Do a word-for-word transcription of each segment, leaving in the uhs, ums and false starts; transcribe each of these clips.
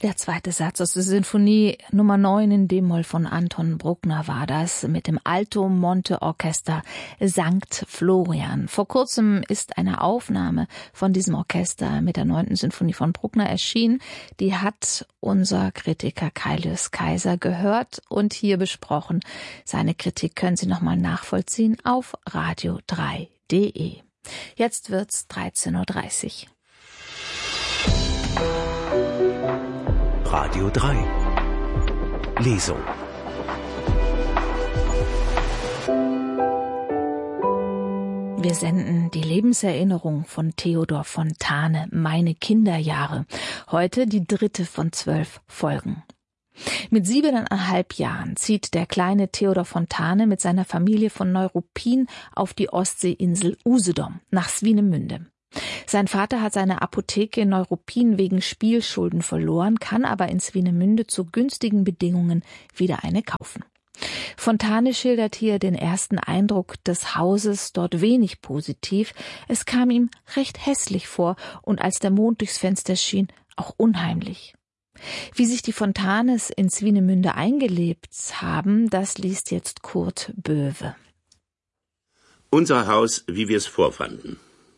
Der zweite Satz aus der Sinfonie Nummer neun in D-Moll von Anton Bruckner war das mit dem Alto Monte Orchester Sankt Florian. Vor kurzem ist eine Aufnahme von diesem Orchester mit der neunten Sinfonie von Bruckner erschienen. Die hat unser Kritiker Kaius Kaiser gehört und hier besprochen. Seine Kritik können Sie nochmal nachvollziehen auf radio drei punkt de. Jetzt wird's dreizehn Uhr dreißig. Radio drei. Lesung. Wir senden die Lebenserinnerung von Theodor Fontane, Meine Kinderjahre. Heute die dritte von zwölf Folgen. Mit siebeneinhalb Jahren zieht der kleine Theodor Fontane mit seiner Familie von Neuruppin auf die Ostseeinsel Usedom nach Swinemünde. Sein Vater hat seine Apotheke in Neuruppin wegen Spielschulden verloren, kann aber in Swinemünde zu günstigen Bedingungen wieder eine kaufen. Fontane schildert hier den ersten Eindruck des Hauses, dort wenig positiv. Es kam ihm recht hässlich vor und als der Mond durchs Fenster schien, auch unheimlich. Wie sich die Fontanes in Swinemünde eingelebt haben, das liest jetzt Kurt Böwe. Unser Haus, wie wir es vorfanden.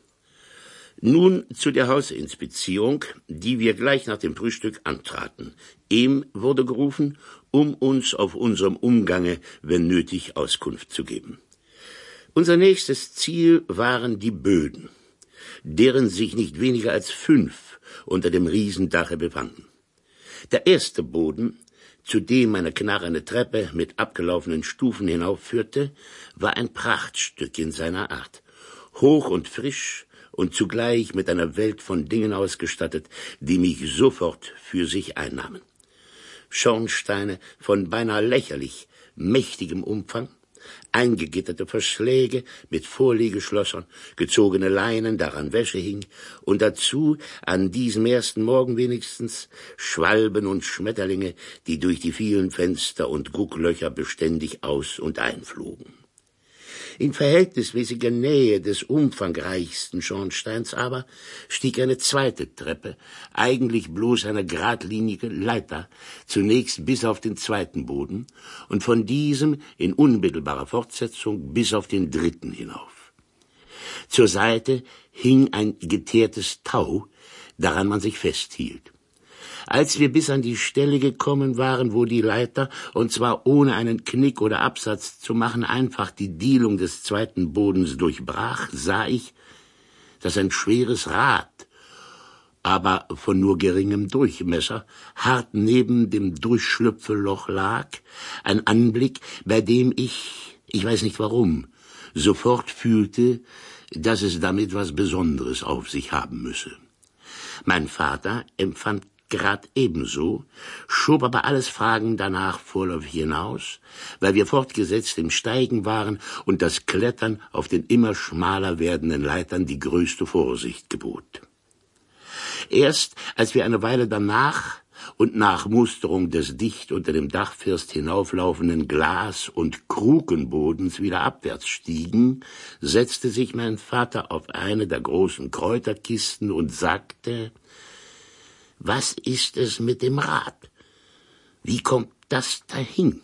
Nun zu der Hausinspizierung, die wir gleich nach dem Frühstück antraten. Ihm wurde gerufen, um uns auf unserem Umgange, wenn nötig, Auskunft zu geben. Unser nächstes Ziel waren die Böden, deren sich nicht weniger als fünf unter dem Riesendache befanden. Der erste Boden, zu dem eine knarrende Treppe mit abgelaufenen Stufen hinaufführte, war ein Prachtstück in seiner Art, hoch und frisch, und zugleich mit einer Welt von Dingen ausgestattet, die mich sofort für sich einnahmen. Schornsteine von beinahe lächerlich mächtigem Umfang, eingegitterte Verschläge mit Vorlegeschlossern, gezogene Leinen, daran Wäsche hing, und dazu, an diesem ersten Morgen wenigstens, Schwalben und Schmetterlinge, die durch die vielen Fenster und Gucklöcher beständig aus- und einflogen. In verhältnismäßiger Nähe des umfangreichsten Schornsteins aber stieg eine zweite Treppe, eigentlich bloß eine geradlinige Leiter, zunächst bis auf den zweiten Boden und von diesem in unmittelbarer Fortsetzung bis auf den dritten hinauf. Zur Seite hing ein geteertes Tau, daran man sich festhielt. Als wir bis an die Stelle gekommen waren, wo die Leiter, und zwar ohne einen Knick oder Absatz zu machen, einfach die Dielung des zweiten Bodens durchbrach, sah ich, dass ein schweres Rad, aber von nur geringem Durchmesser, hart neben dem Durchschlüpfelloch lag, ein Anblick, bei dem ich, ich weiß nicht warum, sofort fühlte, dass es damit was Besonderes auf sich haben müsse. Mein Vater empfand grad ebenso, schob aber alles Fragen danach vorläufig hinaus, weil wir fortgesetzt im Steigen waren und das Klettern auf den immer schmaler werdenden Leitern die größte Vorsicht gebot. Erst als wir eine Weile danach und nach Musterung des dicht unter dem Dachfirst hinauflaufenden Glas- und Krukenbodens wieder abwärts stiegen, setzte sich mein Vater auf eine der großen Kräuterkisten und sagte: »Was ist es mit dem Rad? Wie kommt das dahin?«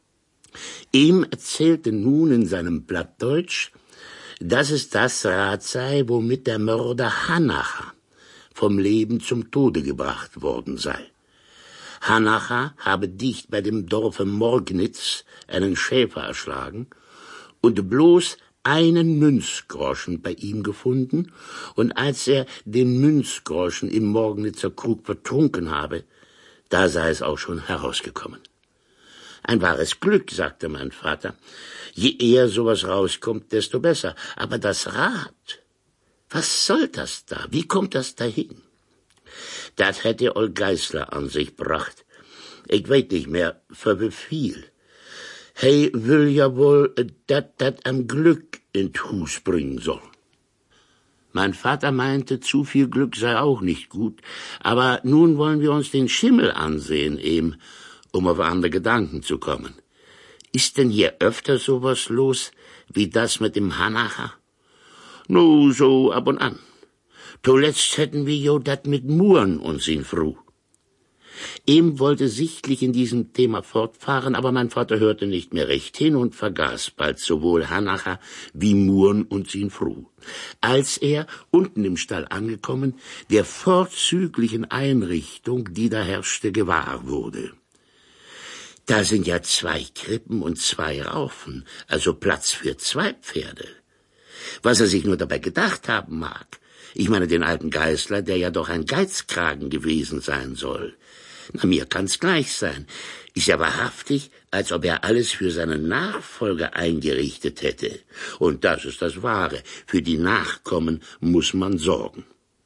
Ihm erzählte nun in seinem Plattdeutsch, dass es das Rad sei, womit der Mörder Hanacher vom Leben zum Tode gebracht worden sei. Hanacher habe dicht bei dem Dorfe Morgnitz einen Schäfer erschlagen und bloß einen Münzgroschen bei ihm gefunden, und als er den Münzgroschen im Morgnitzer Krug vertrunken habe, da sei es auch schon herausgekommen. Ein wahres Glück, sagte mein Vater. Je eher sowas rauskommt, desto besser. Aber das Rad, was soll das da? Wie kommt das dahin? Das hätte Old Geißler an sich gebracht. Ich weiß nicht mehr, für wie viel. Hey will ja wohl, dat dat am Glück in Hus bringen soll. Mein Vater meinte, zu viel Glück sei auch nicht gut, aber nun wollen wir uns den Schimmel ansehen, eben, um auf andere Gedanken zu kommen. Ist denn hier öfter sowas los, wie das mit dem Hanacher? Nu, so ab und an. Zuletzt hätten wir jo dat mit Muren uns in Fru. Em wollte sichtlich in diesem Thema fortfahren, aber mein Vater hörte nicht mehr recht hin und vergaß bald sowohl Hanacha wie Muhren und sin Fru. Als er, unten im Stall angekommen, der vorzüglichen Einrichtung, die da herrschte, gewahr wurde. Da sind ja zwei Krippen und zwei Raufen, also Platz für zwei Pferde. Was er sich nur dabei gedacht haben mag, ich meine den alten Geißler, der ja doch ein Geizkragen gewesen sein soll. Na, mir kann's gleich sein. Ist ja wahrhaftig, als ob er alles für seinen Nachfolger eingerichtet hätte. Und das ist das Wahre. Für die Nachkommen muss man sorgen.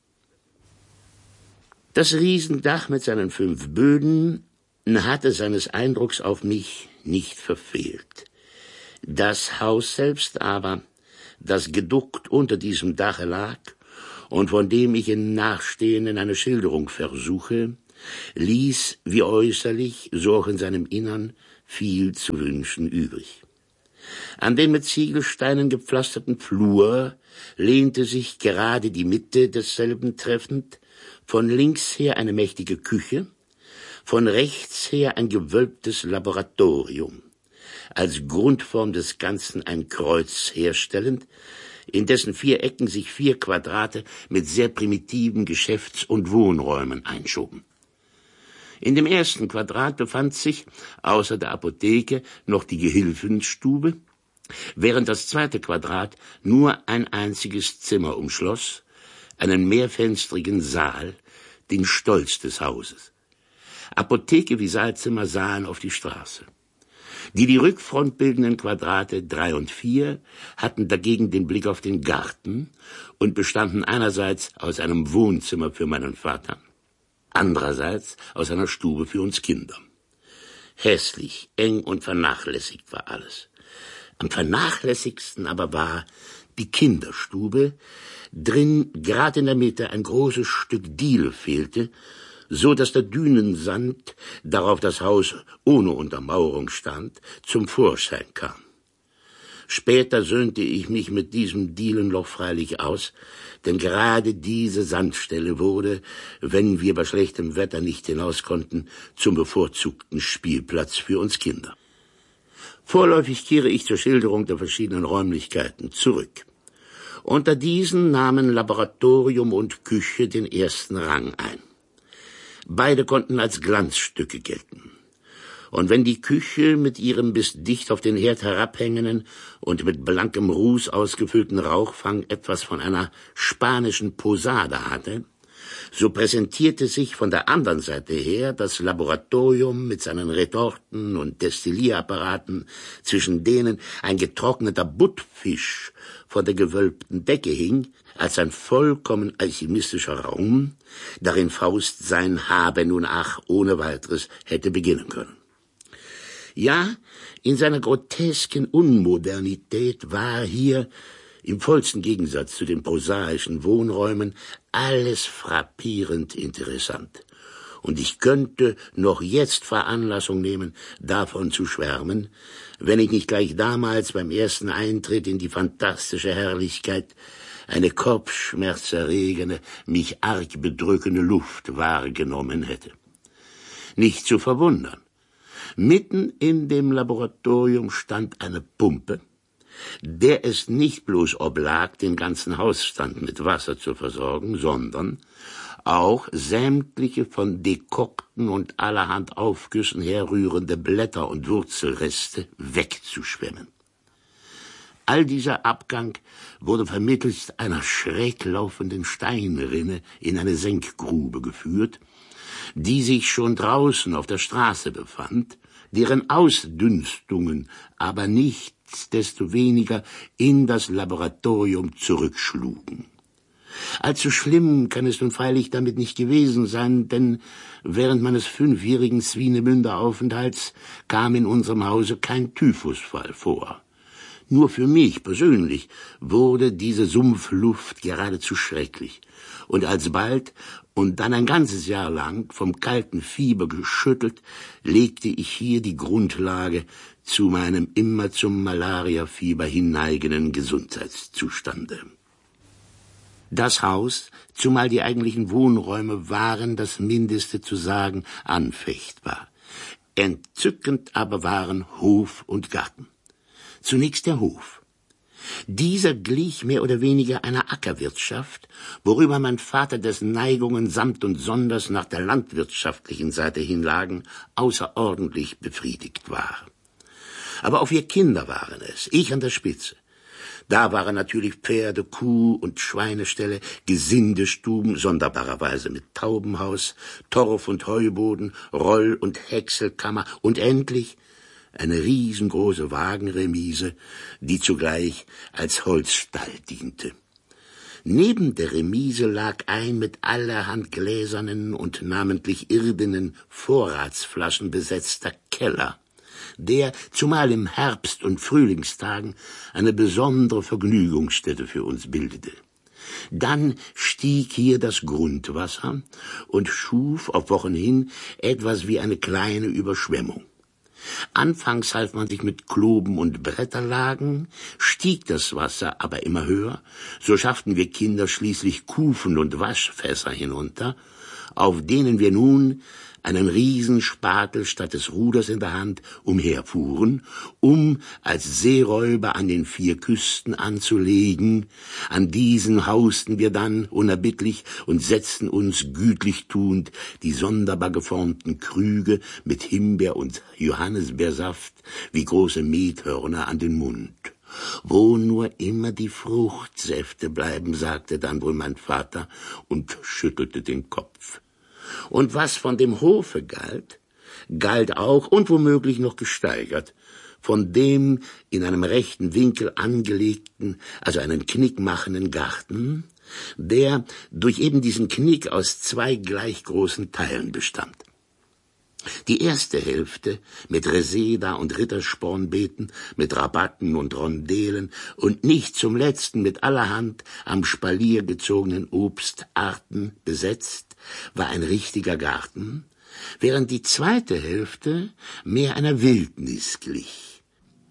Das Riesendach mit seinen fünf Böden hatte seines Eindrucks auf mich nicht verfehlt. Das Haus selbst aber, das geduckt unter diesem Dache lag und von dem ich in Nachstehenden eine Schilderung versuche, ließ wie äußerlich, so auch in seinem Innern, viel zu wünschen übrig. An den mit Ziegelsteinen gepflasterten Flur lehnte sich gerade die Mitte desselben treffend, von links her eine mächtige Küche, von rechts her ein gewölbtes Laboratorium, als Grundform des Ganzen ein Kreuz herstellend, in dessen vier Ecken sich vier Quadrate mit sehr primitiven Geschäfts- und Wohnräumen einschoben. In dem ersten Quadrat befand sich, außer der Apotheke, noch die Gehilfenstube, während das zweite Quadrat nur ein einziges Zimmer umschloss, einen mehrfenstrigen Saal, den Stolz des Hauses. Apotheke wie Saalzimmer sahen auf die Straße. Die die Rückfront bildenden Quadrate drei und vier hatten dagegen den Blick auf den Garten und bestanden einerseits aus einem Wohnzimmer für meinen Vater, andererseits aus einer Stube für uns Kinder. Hässlich, eng und vernachlässigt war alles. Am vernachlässigsten aber war die Kinderstube, drin gerade in der Mitte ein großes Stück Diele fehlte, so dass der Dünensand, darauf das Haus ohne Untermauerung stand, zum Vorschein kam. Später söhnte ich mich mit diesem Dielenloch freilich aus, denn gerade diese Sandstelle wurde, wenn wir bei schlechtem Wetter nicht hinaus konnten, zum bevorzugten Spielplatz für uns Kinder. Vorläufig kehre ich zur Schilderung der verschiedenen Räumlichkeiten zurück. Unter diesen nahmen Laboratorium und Küche den ersten Rang ein. Beide konnten als Glanzstücke gelten. Und wenn die Küche mit ihrem bis dicht auf den Herd herabhängenden und mit blankem Ruß ausgefüllten Rauchfang etwas von einer spanischen Posada hatte, so präsentierte sich von der anderen Seite her das Laboratorium mit seinen Retorten und Destillierappparaten, zwischen denen ein getrockneter Buttfisch von der gewölbten Decke hing, als ein vollkommen alchemistischer Raum, darin Faust sein Habe nun ach ohne weiteres hätte beginnen können. Ja, in seiner grotesken Unmodernität war hier, im vollsten Gegensatz zu den prosaischen Wohnräumen, alles frappierend interessant. Und ich könnte noch jetzt Veranlassung nehmen, davon zu schwärmen, wenn ich nicht gleich damals beim ersten Eintritt in die fantastische Herrlichkeit eine kopfschmerzerregende, mich arg bedrückende Luft wahrgenommen hätte. Nicht zu verwundern. Mitten in dem Laboratorium stand eine Pumpe, der es nicht bloß oblag, den ganzen Hausstand mit Wasser zu versorgen, sondern auch sämtliche von Dekokten und allerhand Aufgüssen herrührende Blätter und Wurzelreste wegzuschwemmen. All dieser Abgang wurde vermittels einer schräg laufenden Steinrinne in eine Senkgrube geführt, die sich schon draußen auf der Straße befand, deren Ausdünstungen aber nichtsdestoweniger in das Laboratorium zurückschlugen. Allzu schlimm kann es nun freilich damit nicht gewesen sein, denn während meines fünfjährigen Swinemünder Aufenthalts kam in unserem Hause kein Typhusfall vor. Nur für mich persönlich wurde diese Sumpfluft geradezu schrecklich, und alsbald und dann ein ganzes Jahr lang vom kalten Fieber geschüttelt, legte ich hier die Grundlage zu meinem immer zum Malariafieber hinneigenden Gesundheitszustande. Das Haus, zumal die eigentlichen Wohnräume waren, das Mindeste zu sagen, anfechtbar. Entzückend aber waren Hof und Garten. Zunächst der Hof. Dieser glich mehr oder weniger einer Ackerwirtschaft, worüber mein Vater, dessen Neigungen samt und sonders nach der landwirtschaftlichen Seite hin lagen, außerordentlich befriedigt war. Aber auch wir Kinder waren es, ich an der Spitze. Da waren natürlich Pferde, Kuh- und Schweineställe, Gesindestuben, sonderbarerweise mit Taubenhaus, Torf- und Heuboden, Roll- und Häckselkammer und endlich eine riesengroße Wagenremise, die zugleich als Holzstall diente. Neben der Remise lag ein mit allerhand gläsernen und namentlich irdenen Vorratsflaschen besetzter Keller, der, zumal im Herbst- und Frühlingstagen, eine besondere Vergnügungsstätte für uns bildete. Dann stieg hier das Grundwasser und schuf auf Wochen hin etwas wie eine kleine Überschwemmung. Anfangs half man sich mit Kloben und Bretterlagen, stieg das Wasser aber immer höher, so schafften wir Kinder schließlich Kufen und Waschfässer hinunter, auf denen wir nun einen Riesenspatel statt des Ruders in der Hand umherfuhren, um als Seeräuber an den vier Küsten anzulegen. An diesen hausten wir dann unerbittlich und setzten uns gütlich tuend die sonderbar geformten Krüge mit Himbeer- und Johannisbeersaft wie große Methörner an den Mund. »Wo nur immer die Fruchtsäfte bleiben«, sagte dann wohl mein Vater und schüttelte den Kopf. Und was von dem Hofe galt, galt auch und womöglich noch gesteigert von dem in einem rechten Winkel angelegten, also einen Knick machenden Garten, der durch eben diesen Knick aus zwei gleich großen Teilen bestand. Die erste Hälfte mit Reseda und Ritterspornbeeten, mit Rabatten und Rondelen und nicht zum letzten mit allerhand am Spalier gezogenen Obstarten besetzt, war ein richtiger Garten, während die zweite Hälfte mehr einer Wildnis glich.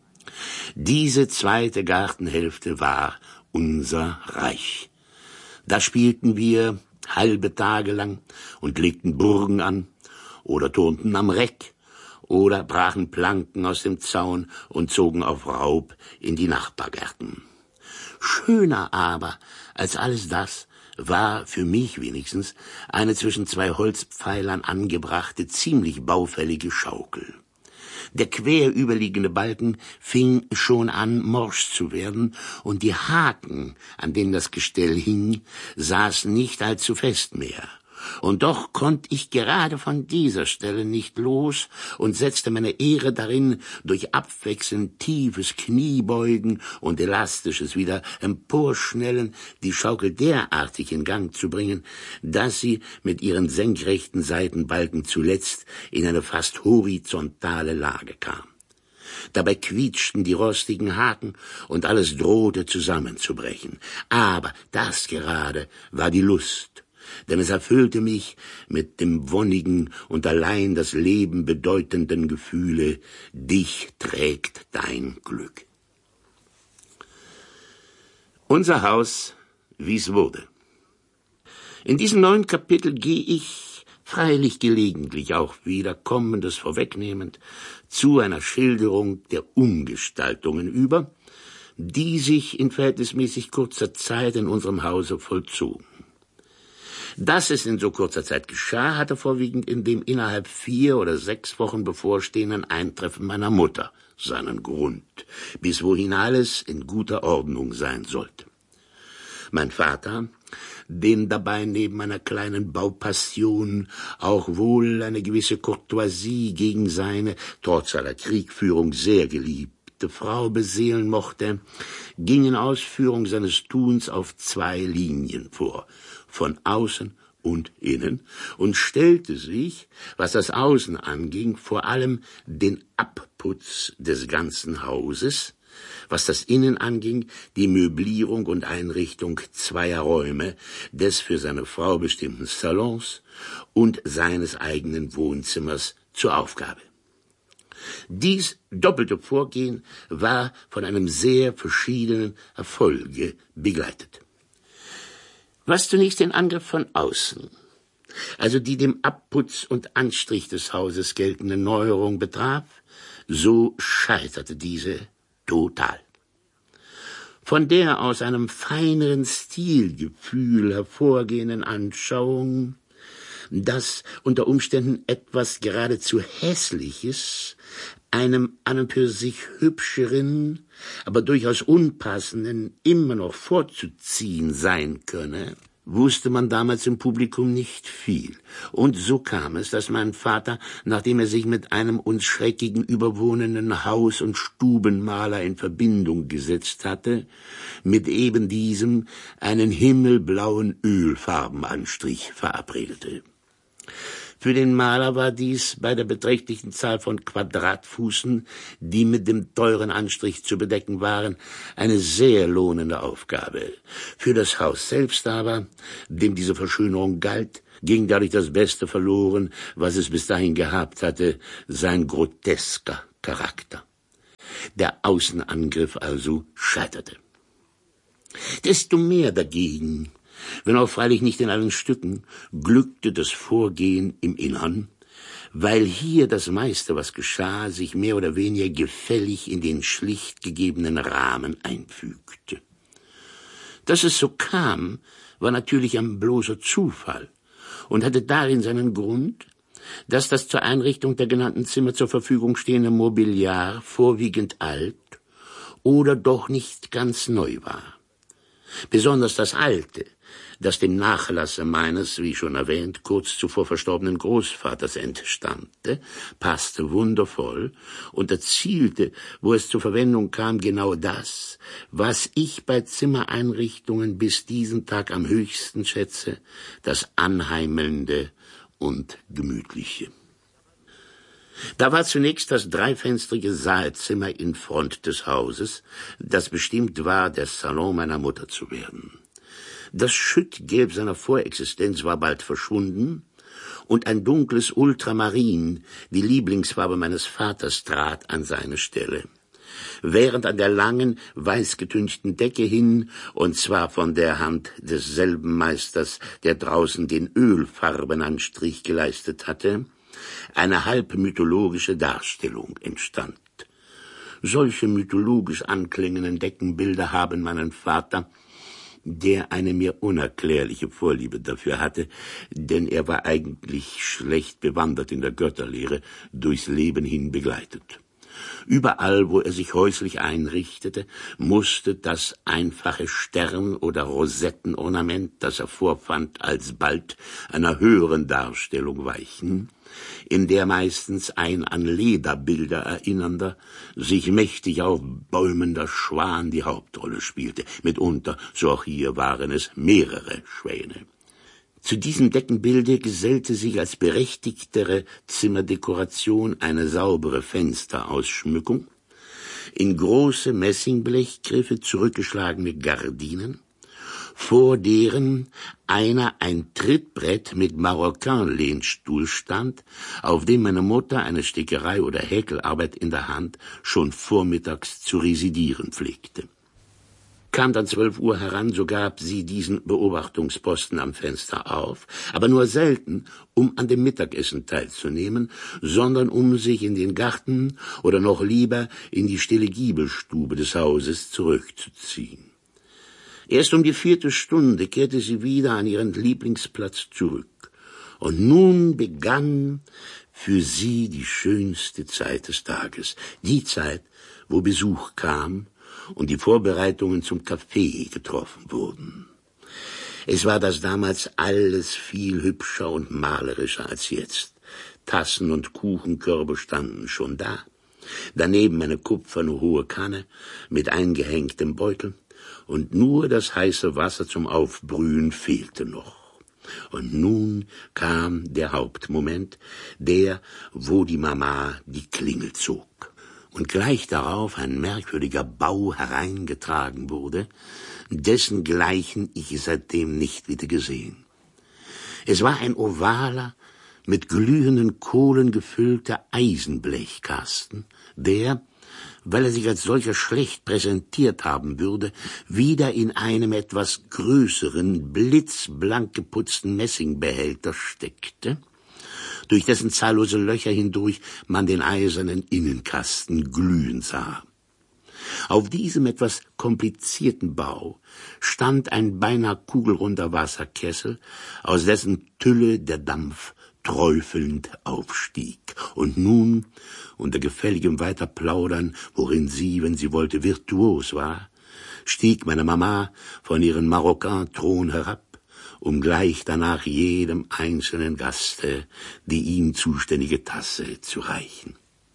Diese zweite Gartenhälfte war unser Reich. Da spielten wir halbe Tage lang und legten Burgen an, oder turnten am Reck, oder brachen Planken aus dem Zaun und zogen auf Raub in die Nachbargärten. Schöner aber als alles das war, für mich wenigstens, eine zwischen zwei Holzpfeilern angebrachte, ziemlich baufällige Schaukel. Der quer überliegende Balken fing schon an, morsch zu werden, und die Haken, an denen das Gestell hing, saßen nicht allzu fest mehr. Und doch konnte ich gerade von dieser Stelle nicht los und setzte meine Ehre darin, durch abwechselnd tiefes Kniebeugen und elastisches wieder Emporschnellen die Schaukel derartig in Gang zu bringen, dass sie mit ihren senkrechten Seitenbalken zuletzt in eine fast horizontale Lage kam. Dabei quietschten die rostigen Haken und alles drohte zusammenzubrechen. Aber das gerade war die Lust, denn es erfüllte mich mit dem wonnigen und allein das Leben bedeutenden Gefühle, dich trägt dein Glück. Unser Haus, wie's wurde. In diesem neuen Kapitel gehe ich, freilich gelegentlich auch wieder, Kommendes vorwegnehmend, zu einer Schilderung der Umgestaltungen über, die sich in verhältnismäßig kurzer Zeit in unserem Hause vollzogen. Dass es in so kurzer Zeit geschah, hatte vorwiegend in dem innerhalb vier oder sechs Wochen bevorstehenden Eintreffen meiner Mutter seinen Grund, bis wohin alles in guter Ordnung sein sollte. Mein Vater, den dabei neben einer kleinen Baupassion auch wohl eine gewisse Courtoisie gegen seine, trotz aller Kriegführung sehr geliebte Frau beseelen mochte, ging in Ausführung seines Tuns auf zwei Linien vor, von außen und innen, und stellte sich, was das Außen anging, vor allem den Abputz des ganzen Hauses, was das Innen anging, die Möblierung und Einrichtung zweier Räume, des für seine Frau bestimmten Salons und seines eigenen Wohnzimmers, zur Aufgabe. Dies doppelte Vorgehen war von einem sehr verschiedenen Erfolge begleitet. Was zunächst den Angriff von außen, also die dem Abputz und Anstrich des Hauses geltende Neuerung betraf, so scheiterte diese total. Von der aus einem feineren Stilgefühl hervorgehenden Anschauung, dass unter Umständen etwas geradezu Hässliches einem an und für sich hübscheren, aber durchaus unpassenden immer noch vorzuziehen sein könne, wusste man damals im Publikum nicht viel. Und so kam es, dass mein Vater, nachdem er sich mit einem uns schräg gegenüberwohnenden Haus- und Stubenmaler in Verbindung gesetzt hatte, mit eben diesem einen himmelblauen Ölfarbenanstrich verabredete. Für den Maler war dies bei der beträchtlichen Zahl von Quadratfußen, die mit dem teuren Anstrich zu bedecken waren, eine sehr lohnende Aufgabe. Für das Haus selbst aber, dem diese Verschönerung galt, ging dadurch das Beste verloren, was es bis dahin gehabt hatte, sein grotesker Charakter. Der Außenangriff also scheiterte. Desto mehr dagegen, wenn auch freilich nicht in allen Stücken, glückte das Vorgehen im Innern, weil hier das meiste, was geschah, sich mehr oder weniger gefällig in den schlicht gegebenen Rahmen einfügte. Dass es so kam, war natürlich ein bloßer Zufall und hatte darin seinen Grund, dass das zur Einrichtung der genannten Zimmer zur Verfügung stehende Mobiliar vorwiegend alt oder doch nicht ganz neu war. Besonders das Alte, das dem Nachlasse meines, wie schon erwähnt, kurz zuvor verstorbenen Großvaters entstammte, passte wundervoll und erzielte, wo es zur Verwendung kam, genau das, was ich bei Zimmereinrichtungen bis diesen Tag am höchsten schätze, das Anheimelnde und Gemütliche. Da war zunächst das dreifensterige Saalzimmer in Front des Hauses, das bestimmt war, der Salon meiner Mutter zu werden. Das Schüttgelb seiner Vorexistenz war bald verschwunden, und ein dunkles Ultramarin, die Lieblingsfarbe meines Vaters, trat an seine Stelle. Während an der langen, weißgetünchten Decke hin, und zwar von der Hand desselben Meisters, der draußen den Ölfarbenanstrich geleistet hatte, eine halb mythologische Darstellung entstand. Solche mythologisch anklingenden Deckenbilder haben meinen Vater, der eine mir unerklärliche Vorliebe dafür hatte, denn er war eigentlich schlecht bewandert in der Götterlehre, durchs Leben hin begleitet. Überall, wo er sich häuslich einrichtete, musste das einfache Stern- oder Rosettenornament, das er vorfand, alsbald einer höheren Darstellung weichen, in der meistens ein an Lederbilder erinnernder, sich mächtig aufbäumender Schwan die Hauptrolle spielte. Mitunter, so auch hier, waren es mehrere Schwäne. Zu diesem Deckenbilde gesellte sich als berechtigtere Zimmerdekoration eine saubere Fensterausschmückung, in große Messingblechgriffe zurückgeschlagene Gardinen, vor deren einer ein Trittbrett mit Marokkan-Lehnstuhl stand, auf dem meine Mutter eine Stickerei oder Häkelarbeit in der Hand schon vormittags zu residieren pflegte. Kam dann zwölf Uhr heran, so gab sie diesen Beobachtungsposten am Fenster auf, aber nur selten, um an dem Mittagessen teilzunehmen, sondern um sich in den Garten oder noch lieber in die stille Giebelstube des Hauses zurückzuziehen. Erst um die vierte Stunde kehrte sie wieder an ihren Lieblingsplatz zurück, und nun begann für sie die schönste Zeit des Tages, die Zeit, wo Besuch kam und die Vorbereitungen zum Kaffee getroffen wurden. Es war das damals alles viel hübscher und malerischer als jetzt. Tassen und Kuchenkörbe standen schon da, daneben eine kupferne hohe Kanne mit eingehängtem Beutel, und nur das heiße Wasser zum Aufbrühen fehlte noch. Und nun kam der Hauptmoment, der, wo die Mama die Klingel zog und gleich darauf ein merkwürdiger Bau hereingetragen wurde, dessengleichen ich seitdem nicht wieder gesehen. Es war ein ovaler, mit glühenden Kohlen gefüllter Eisenblechkasten, der, weil er sich als solcher schlecht präsentiert haben würde, wieder in einem etwas größeren, blitzblank geputzten Messingbehälter steckte, durch dessen zahllose Löcher hindurch man den eisernen Innenkasten glühen sah. Auf diesem etwas komplizierten Bau stand ein beinahe kugelrunder Wasserkessel, aus dessen Tülle der Dampf träufelnd aufstieg. Und nun, unter gefälligem Weiterplaudern, worin sie, wenn sie wollte, virtuos war, stieg meine Mama von ihrem Marokkan-Thron herab, um gleich danach jedem einzelnen Gaste die ihm zuständige Tasse zu reichen.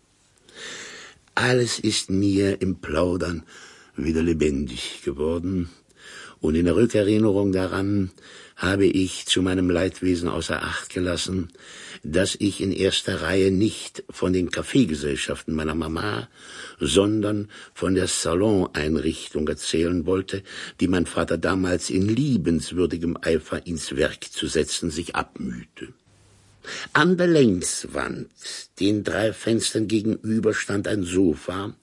Alles ist mir im Plaudern wieder lebendig geworden, und in der Rückerinnerung daran habe ich zu meinem Leidwesen außer Acht gelassen, dass ich in erster Reihe nicht von den Kaffeegesellschaften meiner Mama, sondern von der Saloneinrichtung erzählen wollte, die mein Vater damals in liebenswürdigem Eifer ins Werk zu setzen sich abmühte. An der Längswand, den drei Fenstern gegenüber, stand ein Sofa,